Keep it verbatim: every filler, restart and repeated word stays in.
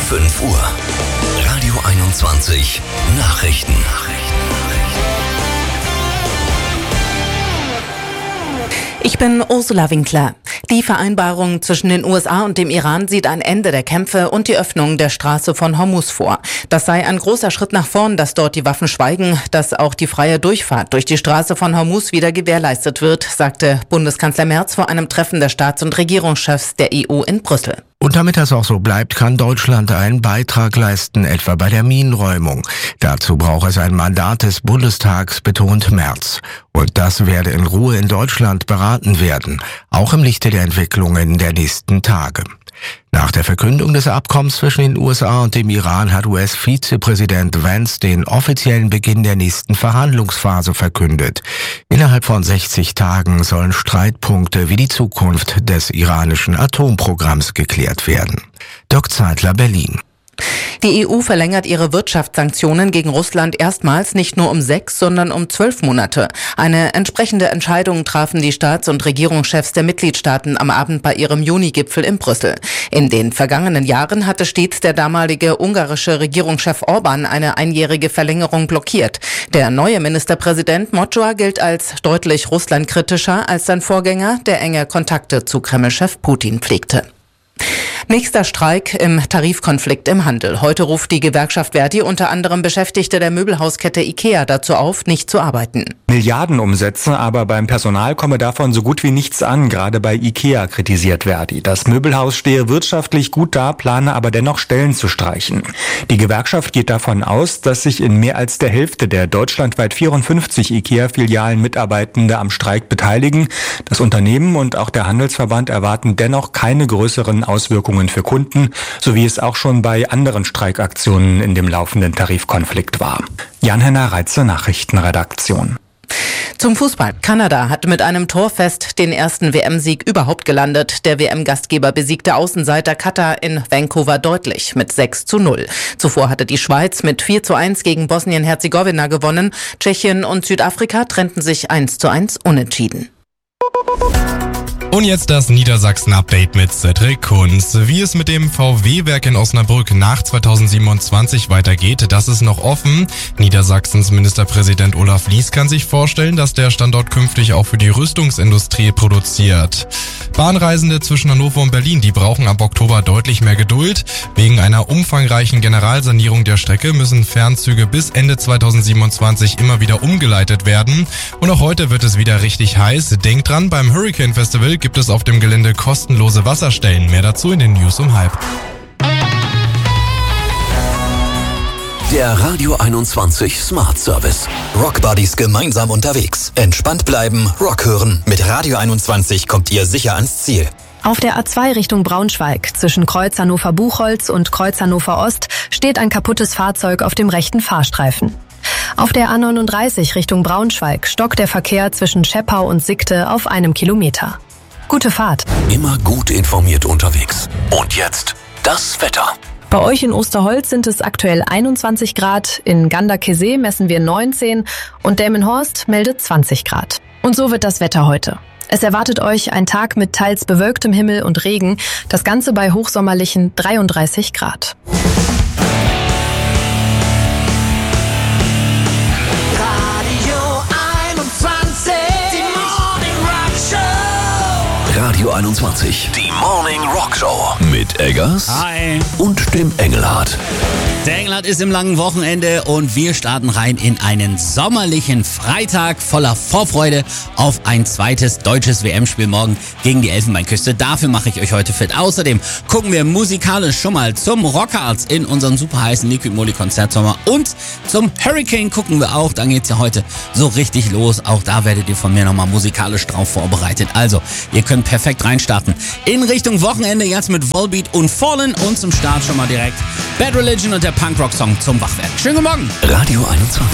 fünf Uhr. Radio einundzwanzig Nachrichten. Ich bin Ursula Winkler. Die Vereinbarung zwischen den U S A und dem Iran sieht ein Ende der Kämpfe und die Öffnung der Straße von Hormuz vor. Das sei ein großer Schritt nach vorn, dass dort die Waffen schweigen, dass auch die freie Durchfahrt durch die Straße von Hormuz wieder gewährleistet wird, sagte Bundeskanzler Merz vor einem Treffen der Staats- und Regierungschefs der E U in Brüssel. Und damit das auch so bleibt, kann Deutschland einen Beitrag leisten, etwa bei der Minenräumung. Dazu braucht es ein Mandat des Bundestags, betont Merz. Und das werde in Ruhe in Deutschland beraten werden, auch im Lichte der Entwicklungen der nächsten Tage. Nach der Verkündung des Abkommens zwischen den U S A und dem Iran hat U S-Vizepräsident Vance den offiziellen Beginn der nächsten Verhandlungsphase verkündet. Innerhalb von sechzig Tagen sollen Streitpunkte wie die Zukunft des iranischen Atomprogramms geklärt werden. Dirk Zeitler, Berlin. Die E U verlängert ihre Wirtschaftssanktionen gegen Russland erstmals nicht nur um sechs, sondern um zwölf Monate. Eine entsprechende Entscheidung trafen die Staats- und Regierungschefs der Mitgliedstaaten am Abend bei ihrem Juni-Gipfel in Brüssel. In den vergangenen Jahren hatte stets der damalige ungarische Regierungschef Orban eine einjährige Verlängerung blockiert. Der neue Ministerpräsident Mocsoa gilt als deutlich russlandkritischer als sein Vorgänger, der enge Kontakte zu Kreml-Chef Putin pflegte. Nächster Streik im Tarifkonflikt im Handel. Heute ruft die Gewerkschaft Verdi unter anderem Beschäftigte der Möbelhauskette IKEA dazu auf, nicht zu arbeiten. Milliardenumsätze, aber beim Personal komme davon so gut wie nichts an, gerade bei IKEA, kritisiert Verdi. Das Möbelhaus stehe wirtschaftlich gut da, plane aber dennoch Stellen zu streichen. Die Gewerkschaft geht davon aus, dass sich in mehr als der Hälfte der deutschlandweit vierundfünfzig IKEA-Filialen Mitarbeitende am Streik beteiligen. Das Unternehmen und auch der Handelsverband erwarten dennoch keine größeren Auswirkungen für Kunden, so wie es auch schon bei anderen Streikaktionen in dem laufenden Tarifkonflikt war. Jan-Henner Reitze, Nachrichtenredaktion. Zum Fußball. Kanada hat mit einem Torfest den ersten W M-Sieg überhaupt gelandet. Der W M-Gastgeber besiegte Außenseiter Katar in Vancouver deutlich mit sechs zu null. Zuvor hatte die Schweiz mit vier zu eins gegen Bosnien-Herzegowina gewonnen. Tschechien und Südafrika trennten sich eins zu eins unentschieden. Und jetzt das Niedersachsen-Update mit Cedric Kunz. Wie es mit dem V W-Werk in Osnabrück nach zweitausendsiebenundzwanzig weitergeht, das ist noch offen. Niedersachsens Ministerpräsident Olaf Lies kann sich vorstellen, dass der Standort künftig auch für die Rüstungsindustrie produziert. Bahnreisende zwischen Hannover und Berlin, die brauchen ab Oktober deutlich mehr Geduld. Wegen einer umfangreichen Generalsanierung der Strecke müssen Fernzüge bis Ende zweitausendsiebenundzwanzig immer wieder umgeleitet werden. Und auch heute wird es wieder richtig heiß. Denkt dran, beim Hurricane Festival gibt es auf dem Gelände kostenlose Wasserstellen. Mehr dazu in den News um halb. Der Radio einundzwanzig Smart Service. Rock Buddies gemeinsam unterwegs. Entspannt bleiben, Rock hören. Mit Radio einundzwanzig kommt ihr sicher ans Ziel. Auf der A zwei Richtung Braunschweig zwischen Kreuz Hannover-Buchholz und Kreuz Hannover-Ost steht ein kaputtes Fahrzeug auf dem rechten Fahrstreifen. Auf der A neununddreißig Richtung Braunschweig stockt der Verkehr zwischen Scheppau und Sickte auf einem Kilometer. Gute Fahrt. Immer gut informiert unterwegs. Und jetzt das Wetter. Bei euch in Osterholz sind es aktuell einundzwanzig Grad, in Ganderkesee messen wir neunzehn und Delmenhorst meldet zwanzig Grad. Und so wird das Wetter heute. Es erwartet euch ein Tag mit teils bewölktem Himmel und Regen, das Ganze bei hochsommerlichen dreiunddreißig Grad. Radio einundzwanzig, die Morning Rock Show mit Eggers Hi. und dem Engelhardt. Der Engelhardt ist im langen Wochenende und wir starten rein in einen sommerlichen Freitag voller Vorfreude auf ein zweites deutsches W M-Spiel morgen gegen die Elfenbeinküste. Dafür mache ich euch heute fit. Außerdem gucken wir musikalisch schon mal zum Rockarts in unserem super heißen Liquid Moly Konzertsommer und zum Hurricane gucken wir auch. Dann geht's ja heute so richtig los. Auch da werdet ihr von mir nochmal musikalisch drauf vorbereitet. Also, ihr könnt perfekt reinstarten in Richtung Wochenende jetzt mit Volbeat und Fallen und zum Start schon mal direkt Bad Religion und der Punkrock-Song zum Wachwerden. Schönen guten Morgen. Radio einundzwanzig.